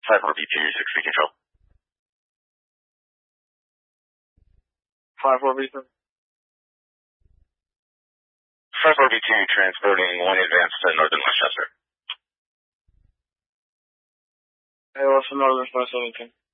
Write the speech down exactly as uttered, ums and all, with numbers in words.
five four B two, six three control. five four B two. five four B two transporting one advance to Northern Westchester. Hey, what's the Northern West Seventeen?